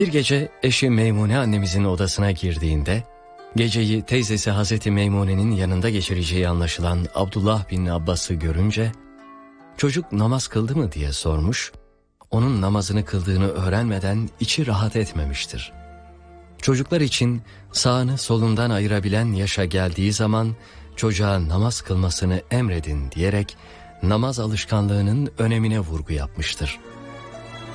Bir gece eşi Meymune annemizin odasına girdiğinde, geceyi teyzesi Hazreti Meymune'nin yanında geçireceği anlaşılan Abdullah bin Abbas'ı görünce, çocuk namaz kıldı mı diye sormuş, onun namazını kıldığını öğrenmeden içi rahat etmemiştir. Çocuklar için sağını solundan ayırabilen yaşa geldiği zaman çocuğa namaz kılmasını emredin diyerek namaz alışkanlığının önemine vurgu yapmıştır.